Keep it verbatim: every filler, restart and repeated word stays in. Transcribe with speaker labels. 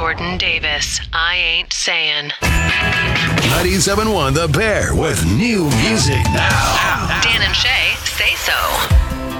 Speaker 1: Jordan Davis. I ain't saying.
Speaker 2: ninety-seven point one The Bear with new music now.
Speaker 1: Dan and Shay say so.